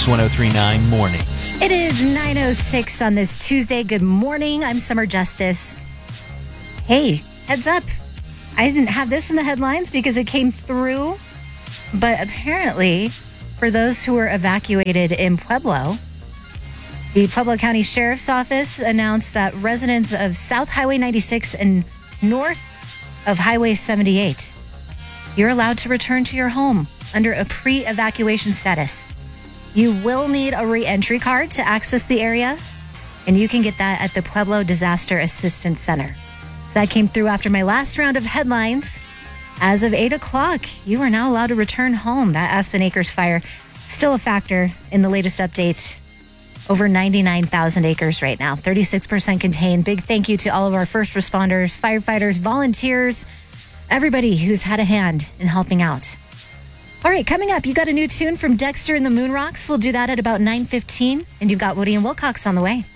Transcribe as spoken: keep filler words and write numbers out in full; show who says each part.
Speaker 1: Kicks one oh three point nine Mornings.
Speaker 2: It is nine oh six on this Tuesday. Good morning. I'm Summer Justice. Hey, heads up. I didn't have this in the headlines because it came through, but apparently for those who were evacuated in Pueblo, the Pueblo County Sheriff's Office announced that residents of South Highway ninety-six and north of Highway seventy-eight, you're allowed to return to your home under a pre-evacuation status. You will need a re-entry card to access the area, and you can get that at the Pueblo Disaster Assistance Center. So that came through after my last round of headlines. As of eight o'clock, you are now allowed to return home. That Aspen Acres fire, still a factor in the latest update. Over ninety-nine thousand acres right now, thirty-six percent contained. Big thank you to all of our first responders, firefighters, volunteers, everybody who's had a hand in helping out. All right, coming up, you got a new tune from Dexter and the Moonrocks. We'll do that at about nine fifteen, and you've got Woody and Wilcox on the way.